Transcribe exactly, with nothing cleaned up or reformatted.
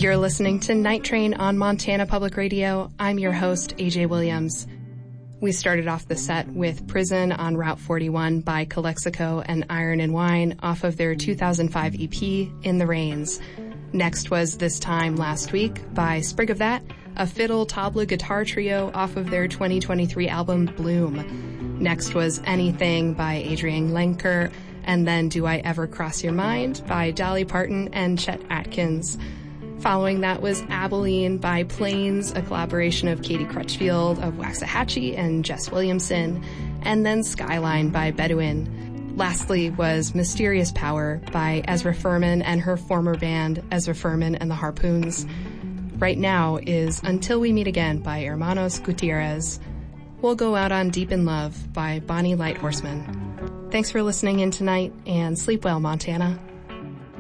You're listening to Night Train on Montana Public Radio. I'm your host, A J Williams. We started off the set with Prison on Route forty-one by Calexico and Iron and Wine off of their two thousand five E P, In the Rains. Next was This Time Last Week by Sprig of That, a fiddle tabla guitar trio off of their twenty twenty-three album Bloom. Next was Anything by Adrienne Lenker, and then Do I Ever Cross Your Mind by Dolly Parton and Chet Atkins. Following that was Abilene by Plains, a collaboration of Katie Crutchfield of Waxahachie and Jess Williamson, and then Skyline by Bedouin. Lastly was Mysterious Power by Ezra Furman and her former band, Ezra Furman and the Harpoons. Right now is Until We Meet Again by Hermanos Gutierrez. We'll go out on Deep in Love by Bonnie Light Horseman. Thanks for listening in tonight, and sleep well, Montana.